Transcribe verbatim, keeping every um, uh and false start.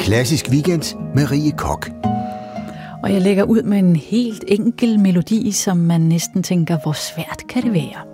Klassisk Weekend med Rie Koch. Og jeg lægger ud med en helt enkel melodi, som man næsten tænker, hvor svært kan det være?